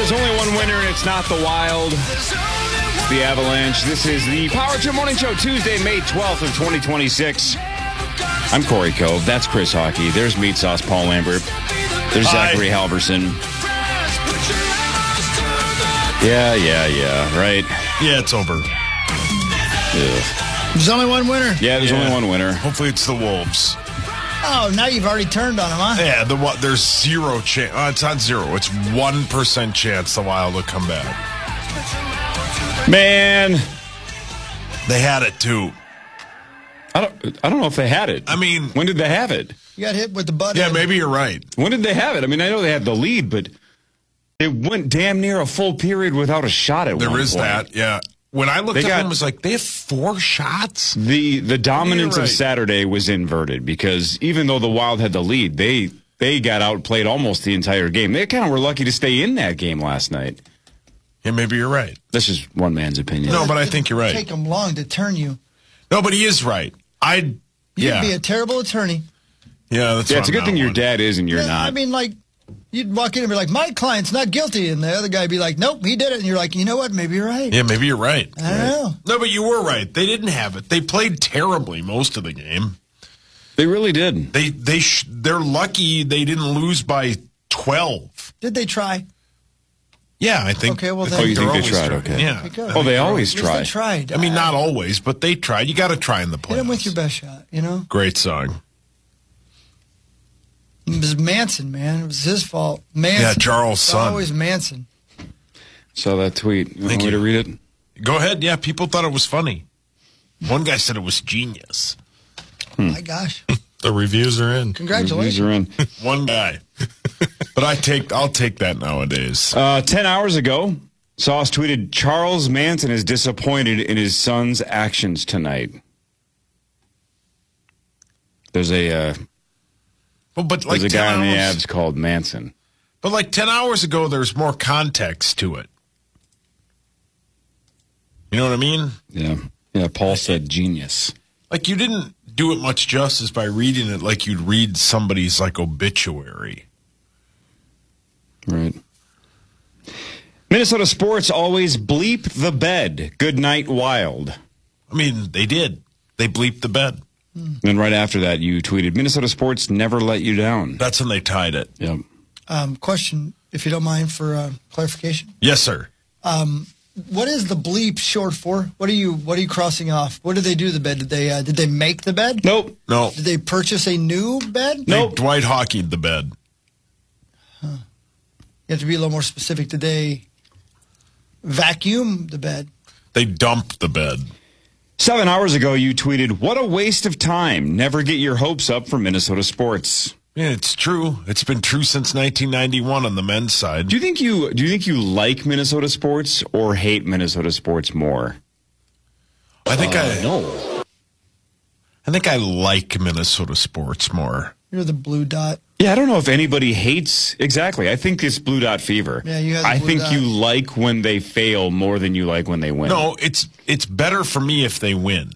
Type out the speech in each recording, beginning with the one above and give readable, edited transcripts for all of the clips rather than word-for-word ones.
there's only one winner, and it's not the Wild. It's the Avalanche. This is the Power Trip Morning Show, Tuesday, May 12th of 2026. I'm Corey Cove. That's Chris Hockey. There's Meat Sauce Paul Lambert. There's Zachary Halverson. Yeah, right? Yeah, it's over. Ugh. There's only one winner. Yeah, there's only one winner. Hopefully it's the Wolves. Oh, now you've already turned on him, huh? Yeah, there's zero chance. It's not zero. It's 1% chance the Wild will come back. Man. They had it, too. I don't know if they had it. I mean, when did they have it? You got hit with the butt. Yeah, maybe you're right. When did they have it? I mean, I know they had the lead, but it went damn near a full period without a shot at one point. There is that, yeah. When I looked at them, it was like, they have 4 shots? The dominance of Saturday was inverted because even though the Wild had the lead, they got outplayed almost the entire game. They kind of were lucky to stay in that game last night. Yeah, maybe you're right. That's just one man's opinion. No, but I think you're right. Take them long to turn you. No, but he is right. You'd be a terrible attorney. Yeah, that's it's a good thing your dad is and you're not. I mean, like, you'd walk in and be like, my client's not guilty. And the other guy would be like, nope, he did it. And you're like, you know what? Maybe you're right. Yeah, maybe you're right. I don't know. No, but you were right. They didn't have it. They played terribly most of the game. They really did. They're lucky they didn't lose by 12. Did they try? Yeah, I think. Okay, well, then. Oh, you think they tried? Okay. Yeah. Okay, they always try. They tried. I mean, not always, but they tried. You got to try in the playoffs. Hit him with your best shot, you know? Great song. It was Manson, man. It was his fault. Manson. Yeah, Charles' son. Always Manson. Saw that tweet. You want me to read it? Go ahead. Yeah, people thought it was funny. One guy said it was genius. My gosh. The reviews are in. Congratulations. Reviews are in. One guy. But I'll take that nowadays. 10 hours ago, Sauce tweeted, Charles Manson is disappointed in his son's actions tonight. There's a guy on the Avs called Manson. But like 10 hours ago, there's more context to it. You know what I mean? Yeah. Yeah, Paul said genius. Like you didn't do it much justice by reading it like you'd read somebody's like obituary. Right. Minnesota sports always bleep the bed. Good night, Wild. I mean, they did. They bleeped the bed. Then right after that, you tweeted, Minnesota sports never let you down. That's when they tied it. Yep. Question, if you don't mind, for clarification. Yes, sir. What is the bleep short for? What are you crossing off? What did they do to the bed? Did they make the bed? Nope. No. Did they purchase a new bed? Nope. They Dwight Hockey'd the bed. Huh. You have to be a little more specific. Did they vacuum the bed? They dumped the bed. 7 hours ago, you tweeted, what a waste of time. Never get your hopes up for Minnesota sports. Yeah, it's true. It's been true since 1991 on the men's side. Do you think you like Minnesota sports or hate Minnesota sports more? I think I like Minnesota sports more. You're the blue dot. Yeah, I don't know if anybody hates. Exactly. I think it's blue dot fever. Yeah, you have the I blue think dot. you like when they fail more than you like when they win. No, it's better for me if they win.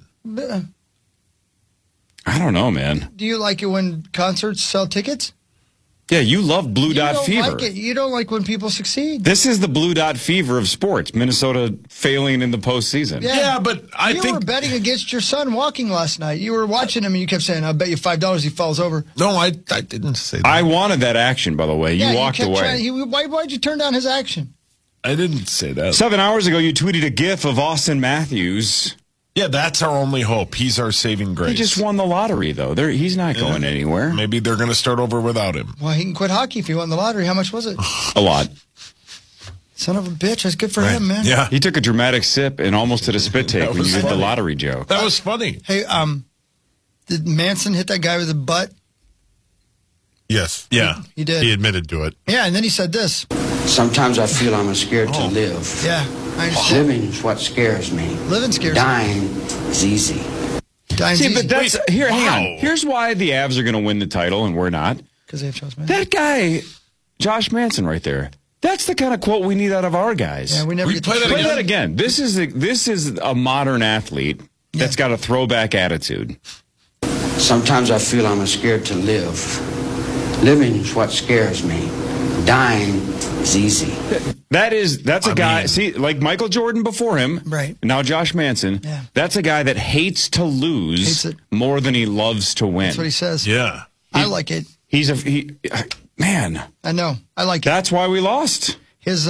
I don't know, man. Do you like it when concerts sell tickets? Yeah, you love blue dot fever. Like it. You don't like when people succeed. This is the blue dot fever of sports. Minnesota failing in the postseason. Yeah, but I think you were betting against your son walking last night. You were watching him and you kept saying, "I'll bet you $5 he falls over." No, I didn't say that. I wanted that action, by the way. You walked away. Why'd you turn down his action? I didn't say that. 7 hours ago, you tweeted a gif of Austin Matthews. Yeah, that's our only hope. He's our saving grace. He just won the lottery, though. He's not going anywhere. Maybe they're going to start over without him. Well, he can quit hockey if he won the lottery. How much was it? A lot. Son of a bitch. That's good for him, man. Yeah. He took a dramatic sip and almost did a spit take when you did the lottery joke. That was funny. Hey, did Manson hit that guy with the butt? Yes. Yeah. He did. He admitted to it. Yeah, and then he said this. Sometimes I feel I'm scared to live. Yeah, I understand. Living is what scares me. Living scares me. Dying is easy. Dying's See, easy. but that's hang on. Here's why the Avs are going to win the title and we're not. Because they have Charles Manson. That guy, Josh Manson, right there. That's the kind of quote we need out of our guys. Yeah, we never get to Play that again. This is a modern athlete that's got a throwback attitude. Sometimes I feel I'm scared to live. Living is what scares me. Dying is easy. That's a guy, see, like Michael Jordan before him. Right. Now Josh Manson. Yeah. That's a guy that hates to lose Hates it. more than he loves to win. That's what he says. Yeah. I like it. Man. I know. I like it. That's why we lost. His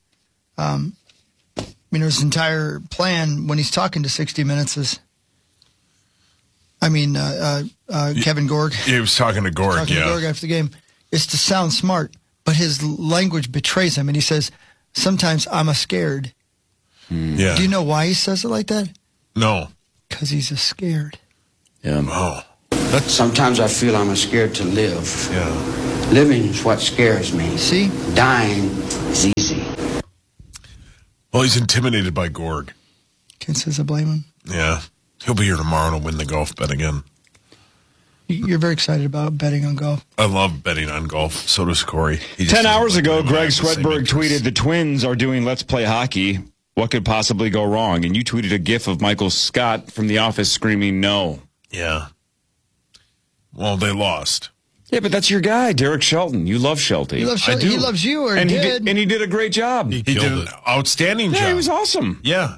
his entire plan when he's talking to 60 Minutes is, Kevin Gorg. He was talking to Gorg, Talking to Gorg after the game is to sound smart, but his language betrays him, and he says, "Sometimes I'm a scared." Yeah. Do you know why he says it like that? No. Because he's a scared. Yeah. Oh. Sometimes I feel I'm scared to live. Yeah. Living is what scares me. See? Dying is easy. Well, he's intimidated by Gorg. Ken says I blame him. Yeah. He'll be here tomorrow to win the golf bet again. You're very excited about betting on golf. I love betting on golf. So does Corey. 10 hours ago, Greg Greg Swedberg tweeted, "The Twins are doing Let's Play Hockey. What could possibly go wrong?" And you tweeted a gif of Michael Scott from The Office screaming no. Yeah. Well, they lost. Yeah, but that's your guy, Derek Shelton. You love Shelty. He loves He loves you, or and did. he did a great job. He He did killed an it. outstanding Yeah, job. he was awesome. Yeah.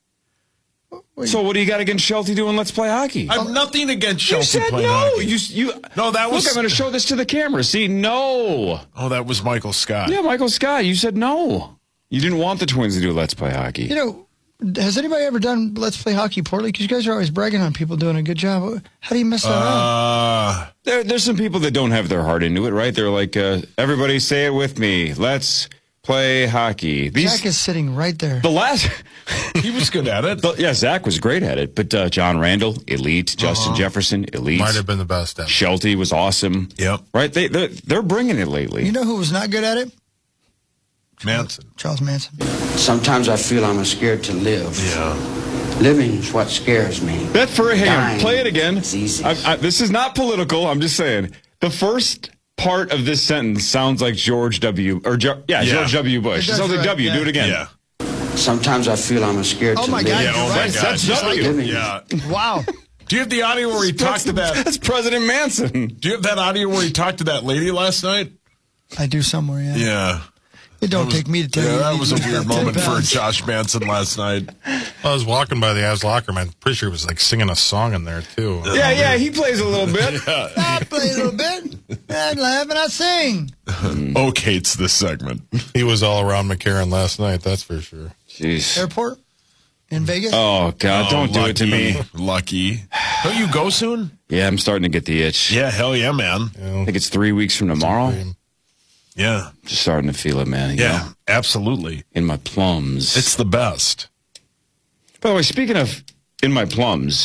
So what do you got against Shelty doing Let's Play Hockey? I have nothing against You Shelty said playing no. hockey. No, that was... Look, I'm going to show this to the camera. See, no. Oh, that was Michael Scott. Yeah, Michael Scott, you said no. You didn't want the Twins to do Let's Play Hockey. You know, has anybody ever done Let's Play Hockey poorly? Because you guys are always bragging on people doing a good job. How do you mess that up? There's some people that don't have their heart into it, right? They're like, everybody say it with me. Let's play hockey. Jack is sitting right there. The last... He was good at it. Yeah, Zach was great at it. But John Randall, elite. Justin Jefferson, elite. Might have been the best at it. Shelty was awesome. Yep. Right? They're bringing it lately. You know who was not good at it? Manson. Charles Manson. Sometimes I feel I'm scared to live. Yeah. Living is what scares me. That for hang on, Dying play it again. is easy. This is not political. I'm just saying. The first part of this sentence sounds like George W. George W. Bush. It It does, sounds like right, W. yeah. Do it again. Yeah. Sometimes I feel I'm scared Oh to my live. God, Yeah, you're oh my right. God. That's W. Living. Yeah. Wow. Do you have the audio where he talked to that? That's President Manson. Do you have that audio where he talked to that lady last night? I do somewhere, yeah. Yeah. It don't take me to tell you. Yeah, that was a you weird got 10 moment for pounds. Josh Manson last night. I was walking by the Avs locker room. I'm pretty sure he was like singing a song in there too. Yeah, he plays a little bit. I play a little bit. I laugh and I sing. Oak hates this segment. He was all around McCarran last night, that's for sure. Jeez. Airport in Vegas. Oh, God, Oh, don't do it to lucky. me. Lucky. Don't you go soon? Yeah, I'm starting to get the itch. Yeah, hell yeah, man. I think it's 3 weeks from tomorrow. Yeah. Just starting to feel it, man. you Yeah, know, absolutely. in my plums. It's the best. By the way, speaking of in my plums,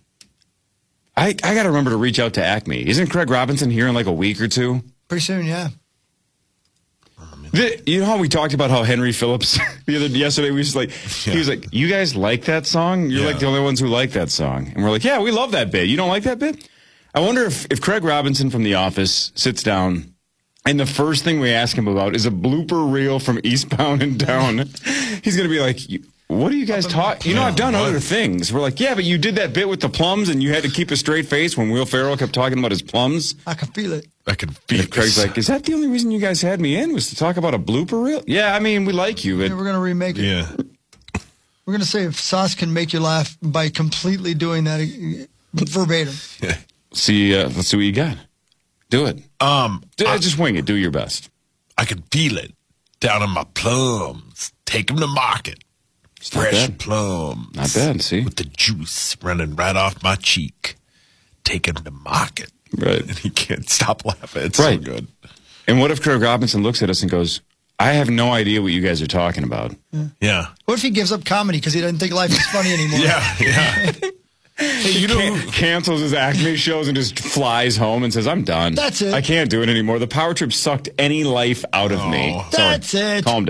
I got to remember to reach out to Acme. Isn't Craig Robinson here in like a week or two? Pretty soon, yeah. You know how we talked about how Henry Phillips yesterday? We was like, he was like, "You guys like that song? You're Yeah. like the only ones who like that song." And we're like, "Yeah, we love that bit. You don't like that bit?" I wonder if Craig Robinson from The Office sits down, and the first thing we ask him about is a blooper reel from Eastbound and Down. He's gonna be like, "What are you guys talking? You know, I've done what? other things." We're like, "Yeah, but you did that bit with the plums, and you had to keep a straight face when Will Ferrell kept talking about his plums." I can feel it. I can And beat Craig's this. like, "Is that the only reason you guys had me in, was to talk about a blooper reel?" Yeah, I mean, we like you. Yeah, we're going to remake it. Yeah. We're going to say if Sauce can make you laugh by completely doing that verbatim. See, let's see what you got. Do it. Just wing it. Do your best. I can feel it down in my plums. Take them to market. not Fresh bad. plums. Not bad, see? With the juice running right off my cheek. Take them to market. Right. And he can't stop laughing. It's Right. so good. And what if Craig Robinson looks at us and goes, "I have no idea what you guys are talking about." Yeah. What if he gives up comedy because he doesn't think life is funny anymore? Yeah. Hey, you know who, Cancels his Acme shows and just flies home and says, "I'm done. That's it. I can't do it anymore. The power trip sucked any life out of me." Oh. Sorry. That's it. Calm down.